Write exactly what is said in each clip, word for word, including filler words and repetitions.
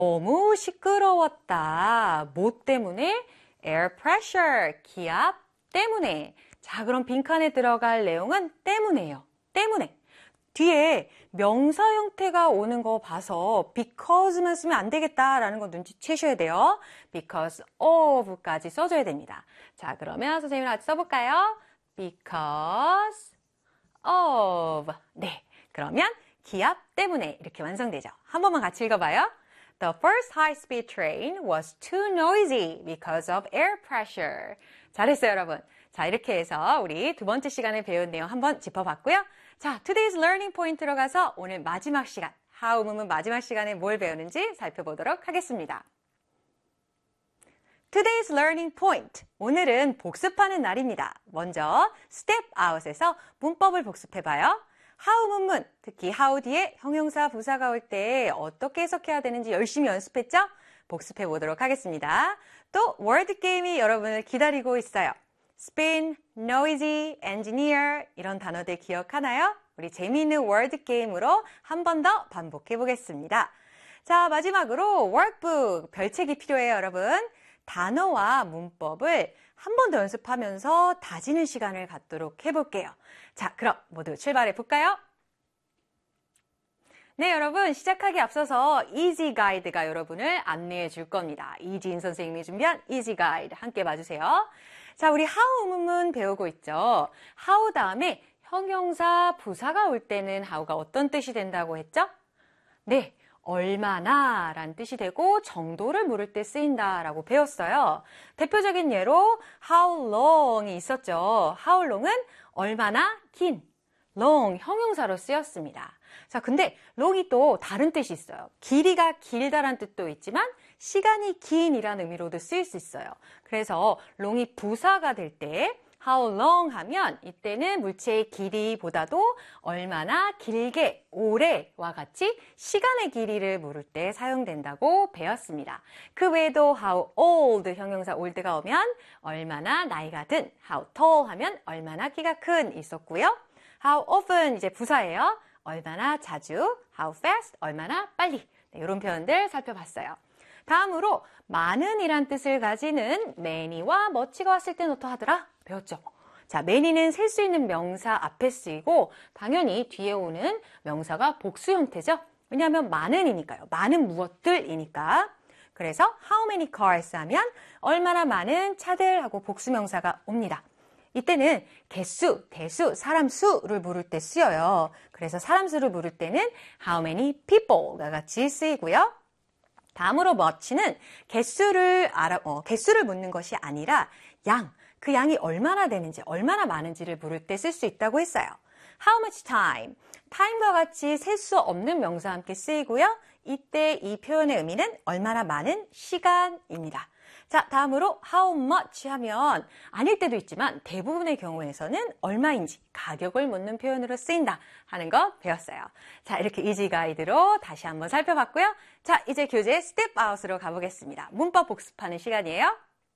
너무 시끄러웠다. 뭐 때문에? air pressure, 기압 때문에. 자, 그럼 빈칸에 들어갈 내용은 때문에요. 때문에. 뒤에 명사 형태가 오는 거 봐서 because만 쓰면 안 되겠다라는 거 눈치채셔야 돼요. because of까지 써줘야 됩니다. 자, 그러면 선생님이랑 같이 써볼까요? because of. 네, 그러면 기압 때문에 이렇게 완성되죠. 한 번만 같이 읽어봐요. The first high-speed train was too noisy because of air pressure. 잘했어요, 여러분. 자, 이렇게 해서 우리 두 번째 시간에 배운 내용 한번 짚어봤고요. 자, today's learning point로 가서 오늘 마지막 시간, how 음은 마지막 시간에 뭘 배우는지 살펴보도록 하겠습니다. Today's learning point. 오늘은 복습하는 날입니다. 먼저 step out에서 문법을 복습해봐요. how 문문, 특히 how 뒤에 형용사, 부사가 올 때 어떻게 해석해야 되는지 열심히 연습했죠? 복습해 보도록 하겠습니다. 또 word 게임이 여러분을 기다리고 있어요. spin, noisy, engineer 이런 단어들 기억하나요? 우리 재미있는 word 게임으로 한 번 더 반복해 보겠습니다. 자, 마지막으로 workbook, 별책이 필요해요, 여러분. 단어와 문법을 한 번 더 연습하면서 다지는 시간을 갖도록 해볼게요. 자, 그럼 모두 출발해 볼까요? 네, 여러분 시작하기 앞서서 Easy Guide가 여러분을 안내해 줄 겁니다. 이지인 선생님이 준비한 Easy Guide 함께 봐주세요. 자, 우리 how 음은 배우고 있죠. how 다음에 형용사, 부사가 올 때는 how가 어떤 뜻이 된다고 했죠? 네, 얼마나 라는 뜻이 되고 정도를 물을 때 쓰인다라고 배웠어요. 대표적인 예로 how long이 있었죠. how long은 얼마나 긴, long 형용사로 쓰였습니다. 자, 근데 long이 또 다른 뜻이 있어요. 길이가 길다란 뜻도 있지만 시간이 긴이라는 의미로도 쓰일 수 있어요. 그래서 long이 부사가 될 때 how long 하면 이때는 물체의 길이보다도 얼마나 길게, 오래와 같이 시간의 길이를 물을 때 사용된다고 배웠습니다. 그 외에도 how old 형용사 old가 오면 얼마나 나이가 든, how tall 하면 얼마나 키가 큰 있었고요. how often 이제 부사예요. 얼마나 자주, how fast 얼마나 빨리. 네, 이런 표현들 살펴봤어요. 다음으로 많은 이란 뜻을 가지는 many와 much가 왔을 때는 어떠하더라? 배웠죠? 자, many는 셀 수 있는 명사 앞에 쓰이고 당연히 뒤에 오는 명사가 복수 형태죠. 왜냐하면 많은이니까요. 많은 무엇들이니까. 그래서 how many cars 하면 얼마나 많은 차들 하고 복수 명사가 옵니다. 이때는 개수, 대수, 사람 수를 물을 때 쓰여요. 그래서 사람 수를 물을 때는 how many people가 같이 쓰이고요. 다음으로 much는 개수를 알아, 어, 개수를 묻는 것이 아니라 양, 그 양이 얼마나 되는지, 얼마나 많은지를 물을 때 쓸 수 있다고 했어요. How much time? time과 같이 셀 수 없는 명사와 함께 쓰이고요. 이때 이 표현의 의미는 얼마나 많은 시간입니다. 자, 다음으로 how much 하면 아닐 때도 있지만 대부분의 경우에서는 얼마인지 가격을 묻는 표현으로 쓰인다 하는 거 배웠어요. 자, 이렇게 이지 가이드로 다시 한번 살펴봤고요. 자, 이제 교재 스텝 아웃으로 가보겠습니다. 문법 복습하는 시간이에요.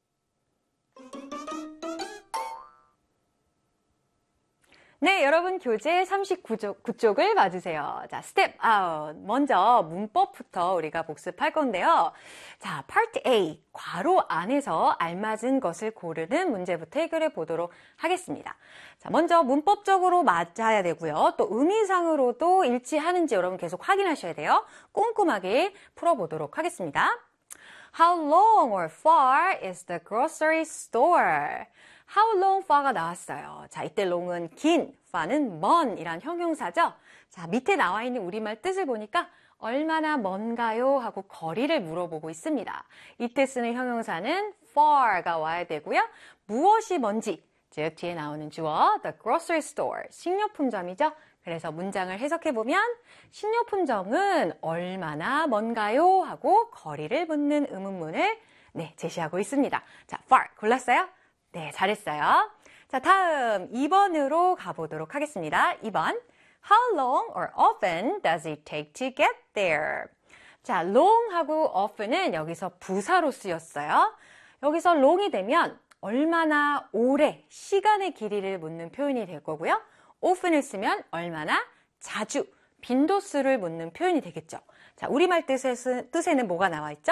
네, 여러분 교재 삼십구 쪽을 봐주세요. 자, 스텝 아웃. 먼저 문법부터 우리가 복습할 건데요. 자, 파트 A, 괄호 안에서 알맞은 것을 고르는 문제부터 해결해 보도록 하겠습니다. 자, 먼저 문법적으로 맞아야 되고요. 또 의미상으로도 일치하는지 여러분 계속 확인하셔야 돼요. 꼼꼼하게 풀어보도록 하겠습니다. How long or far is the grocery store? How long far가 나왔어요. 자, 이때 long은 긴, far는 먼 이란 형용사죠. 자, 밑에 나와 있는 우리말 뜻을 보니까 얼마나 먼가요? 하고 거리를 물어보고 있습니다. 이때 쓰는 형용사는 far가 와야 되고요. 무엇이 먼지, 즉 뒤에 나오는 주어 the grocery store, 식료품점이죠. 그래서 문장을 해석해보면 식료품점은 얼마나 먼가요? 하고 거리를 묻는 의문문을 네, 제시하고 있습니다. 자, far 골랐어요? 네, 잘했어요. 자, 다음 이 번으로 가보도록 하겠습니다. 이 번. How long or often does it take to get there? 자, long하고 often은 여기서 부사로 쓰였어요. 여기서 long이 되면 얼마나 오래, 시간의 길이를 묻는 표현이 될 거고요. often을 쓰면 얼마나 자주, 빈도수를 묻는 표현이 되겠죠. 자, 우리말 뜻에는, 뜻에는 뭐가 나와 있죠?